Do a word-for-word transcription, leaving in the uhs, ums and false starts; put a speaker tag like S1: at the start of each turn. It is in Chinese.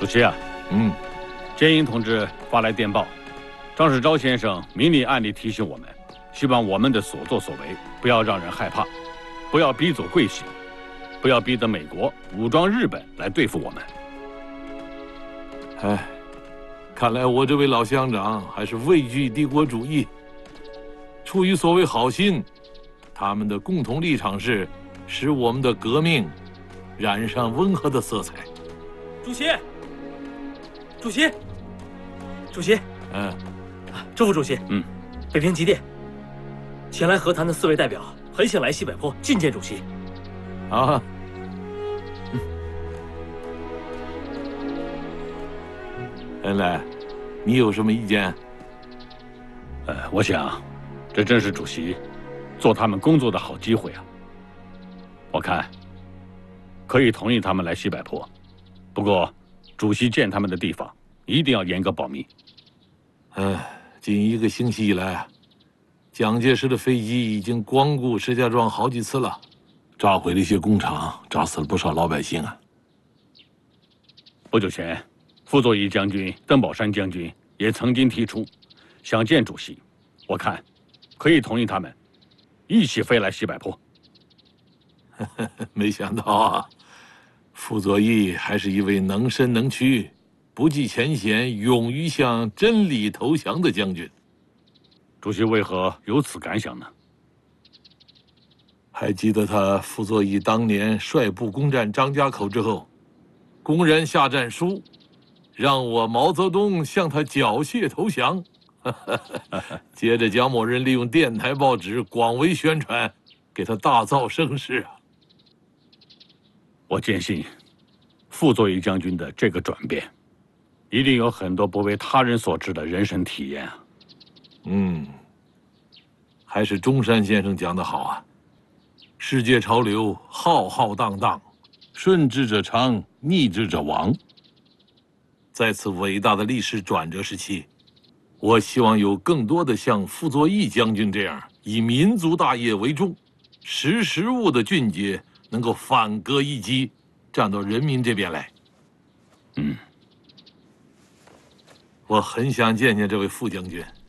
S1: 主席啊，
S2: 嗯，
S1: 监英同志发来电报，张世钊先生明里暗里提醒我们，希望我们的所作所为不要让人害怕，不要逼走桂系，不要逼得美国武装日本来对付我们。
S2: 哎，看来我这位老乡长还是畏惧帝国主义，出于所谓好心，他们的共同立场是使我们的革命染上温和的色彩。
S3: 主席，主席，主席，
S2: 嗯，
S3: 周副主席，
S1: 嗯，
S3: 北平急电，前来和谈的四位代表很想来西柏坡觐见主席。
S2: 啊，
S3: 嗯，
S2: 恩来，你有什么意见？
S1: 呃，我想，这正是主席做他们工作的好机会啊。我看可以同意他们来西柏坡，不过主席见他们的地方一定要严格保密。
S2: 哎，近一个星期以来，蒋介石的飞机已经光顾石家庄好几次了，炸毁了一些工厂，炸死了不少老百姓啊。
S1: 不久前，傅作义将军、邓宝山将军也曾经提出想见主席，我看可以同意他们一起飞来西柏坡。
S2: 没想到啊，傅作义还是一位能伸能屈、不计前嫌、勇于向真理投降的将军。
S1: 主席为何有此感想呢？
S2: 还记得他傅作义当年率部攻占张家口之后，公然下战书，让我毛泽东向他缴械投降。接着，蒋某人利用电台报纸广为宣传，给他大造声势啊！
S1: 我坚信，傅作义将军的这个转变，一定有很多不为他人所知的人生体验啊。
S2: 嗯，还是中山先生讲得好啊，世界潮流浩浩荡荡，顺之者昌，逆之者亡。在此伟大的历史转折时期，我希望有更多的像傅作义将军这样以民族大业为重、识时务的俊杰，能够反戈一击，站到人民这边来。
S1: 嗯，
S2: 我很想见见这位傅将军。